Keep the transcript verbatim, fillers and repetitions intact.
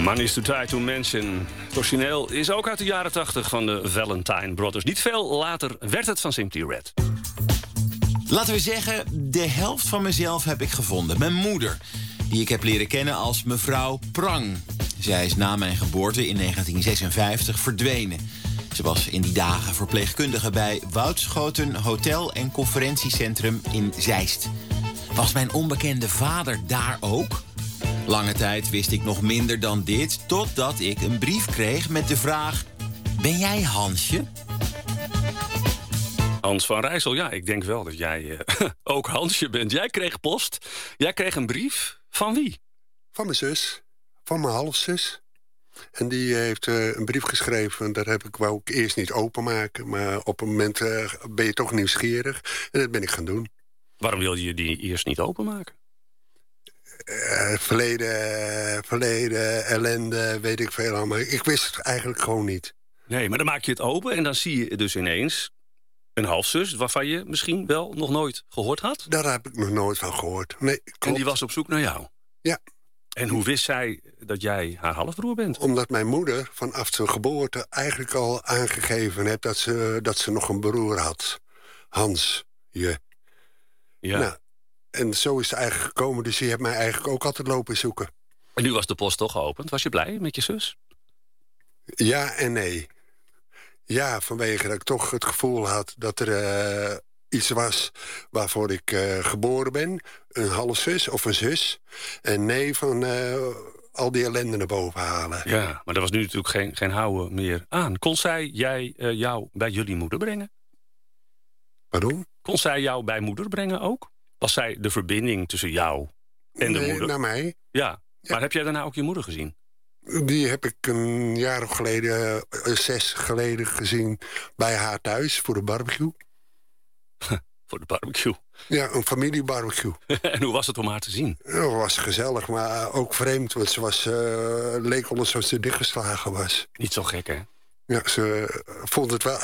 Money's Too Tight to Mention. Het origineel is ook uit de jaren tachtig van de Valentine Brothers. Niet veel later werd het van Simply Red. Laten we zeggen, de helft van mezelf heb ik gevonden. Mijn moeder, die ik heb leren kennen als mevrouw Prang. Zij is na mijn geboorte in negentien zesenvijftig verdwenen. Ze was in die dagen verpleegkundige bij Woudschoten Hotel- en Conferentiecentrum in Zeist. Was mijn onbekende vader daar ook? Lange tijd wist ik nog minder dan dit, totdat ik een brief kreeg met de vraag: ben jij Hansje? Hans van Rijssel, ja, ik denk wel dat jij uh, ook Hansje bent. Jij kreeg post, jij kreeg een brief. Van wie? Van mijn zus, van mijn halfzus. En die heeft uh, een brief geschreven. Daar heb ik, wou ik eerst niet openmaken. Maar op een moment uh, ben je toch nieuwsgierig. En dat ben ik gaan doen. Waarom wilde je die eerst niet openmaken? Uh, verleden, verleden, ellende, weet ik veel allemaal. Ik wist het eigenlijk gewoon niet. Nee, maar dan maak je het open en dan zie je dus ineens een halfzus waarvan je misschien wel nog nooit gehoord had. Daar heb ik nog nooit van gehoord. Nee, klopt. En die was op zoek naar jou? Ja. En hoe wist zij dat jij haar halfbroer bent? Omdat mijn moeder vanaf zijn geboorte eigenlijk al aangegeven heeft dat ze, dat ze nog een broer had. Hans. Je. Ja. Nou, en zo is het eigenlijk gekomen. Dus die heeft mij eigenlijk ook altijd lopen zoeken. En nu was de post toch geopend. Was je blij met je zus? Ja en nee. Ja, vanwege dat ik toch het gevoel had dat er uh, iets was waarvoor ik uh, geboren ben. Een halfzus of een zus. En nee van uh, al die ellende naar boven halen. Ja, maar er was nu natuurlijk geen, geen houden meer aan. Kon zij jij uh, jou bij jullie moeder brengen? Pardon? Kon zij jou bij moeder brengen ook? Was zij de verbinding tussen jou en de nee, moeder? naar mij. Ja, ja. Maar heb jij daarna ook je moeder gezien? Die heb ik een jaar of geleden, uh, zes geleden gezien bij haar thuis voor de barbecue. Voor de barbecue? Ja, een familiebarbecue. En hoe was het om haar te zien? Het was gezellig, maar ook vreemd. Want ze was, uh, leek alsof ze dichtgeslagen was. Niet zo gek, hè? Ja, ze vond het wel